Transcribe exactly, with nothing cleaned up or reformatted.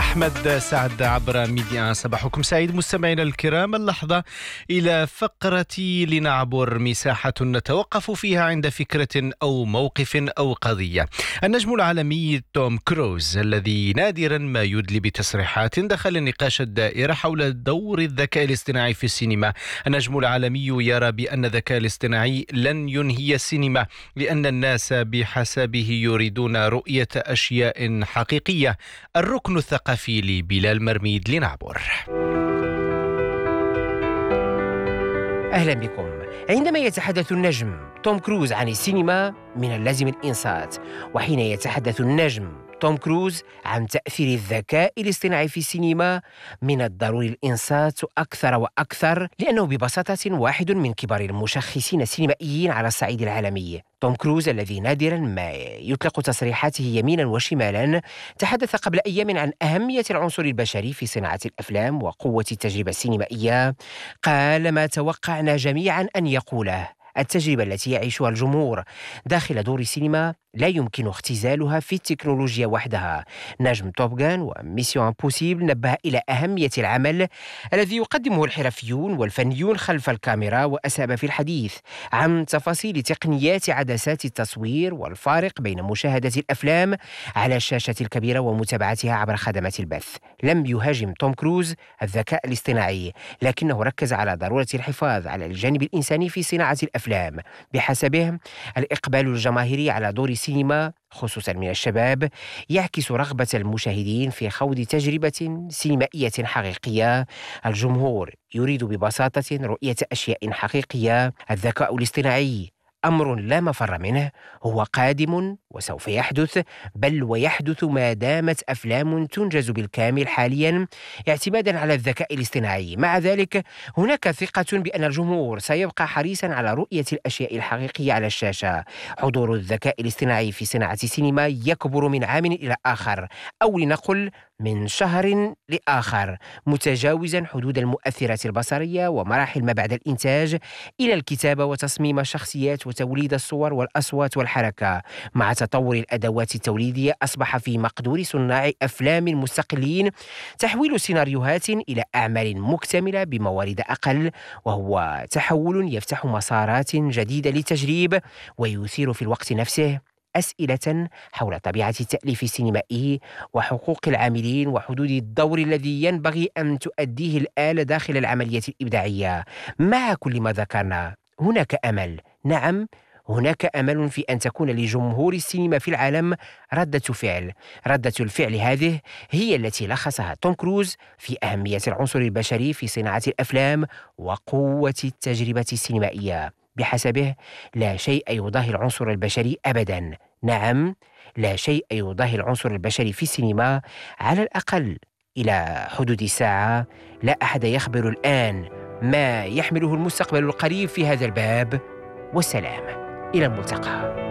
أحمد سعد عبر ميديا. صباحكم سعيد مستمعينا الكرام. اللحظة إلى فقرة لنعبر مساحة نتوقف فيها عند فكرة أو موقف أو قضية. النجم العالمي توم كروز الذي نادرا ما يدلي بتصريحات دخل النقاش الدائرة حول دور الذكاء الاصطناعي في السينما. النجم العالمي يرى بأن الذكاء الاصطناعي لن ينهي السينما، لأن الناس بحسبه يريدون رؤية أشياء حقيقية. الركن الثقافي لبلال مرميد لنعبر. أهلا بكم. عندما يتحدث النجم توم كروز عن السينما من اللازم الإنصات، وحين يتحدث النجم توم كروز عن تأثير الذكاء الاصطناعي في السينما من الضروري الإنصات أكثر وأكثر، لأنه ببساطة واحد من كبار المشخصين السينمائيين على الصعيد العالمي. توم كروز الذي نادرا ما يطلق تصريحاته يمينا وشمالا تحدث قبل أيام عن أهمية العنصر البشري في صناعة الأفلام وقوة التجربة السينمائية. قال ما توقعنا جميعا أن يقوله: التجربة التي يعيشها الجمهور داخل دور السينما لا يمكن اختزالها في التكنولوجيا وحدها. نجم توب غان وميسيون امبوسيبل نبه إلى أهمية العمل الذي يقدمه الحرفيون والفنيون خلف الكاميرا، وأسهب في الحديث عن تفاصيل تقنيات عدسات التصوير والفارق بين مشاهدة الأفلام على الشاشة الكبيرة ومتابعتها عبر خدمات البث. لم يهاجم توم كروز الذكاء الاصطناعي، لكنه ركز على ضرورة الحفاظ على الجانب الإنساني في صناعة الأفلام. بحسبه الإقبال الجماهيري على دور السينما خصوصا من الشباب يعكس رغبة المشاهدين في خوض تجربة سينمائية حقيقية. الجمهور يريد ببساطة رؤية أشياء حقيقية. الذكاء الاصطناعي أمر لا مفر منه، هو قادم وسوف يحدث، بل ويحدث ما دامت أفلام تنجز بالكامل حاليا اعتمادا على الذكاء الاصطناعي. مع ذلك هناك ثقة بأن الجمهور سيبقى حريصا على رؤية الأشياء الحقيقية على الشاشة. حضور الذكاء الاصطناعي في صناعة السينما يكبر من عام إلى آخر، أو لنقل من شهر لآخر، متجاوزا حدود المؤثرات البصرية ومراحل ما بعد الإنتاج إلى الكتابة وتصميم الشخصيات وتوليد الصور والأصوات والحركة. مع تطور الأدوات التوليدية أصبح في مقدور صناع أفلام مستقلين تحويل سيناريوهات إلى أعمال مكتملة بموارد أقل، وهو تحول يفتح مسارات جديدة للتجريب ويثير في الوقت نفسه أسئلة حول طبيعة التأليف السينمائي وحقوق العاملين وحدود الدور الذي ينبغي أن تؤديه الآلة داخل العملية الإبداعية. مع كل ما ذكرنا هناك أمل، نعم هناك أمل في أن تكون لجمهور السينما في العالم ردة فعل. ردة الفعل هذه هي التي لخصها توم كروز في أهمية العنصر البشري في صناعة الأفلام وقوة التجربة السينمائية. بحسبه لا شيء يضاهي العنصر البشري أبدا، نعم لا شيء يضاهي العنصر البشري في السينما، على الأقل إلى حدود الساعة. لا أحد يخبر الآن ما يحمله المستقبل القريب في هذا الباب. والسلام، إلى الملتقى.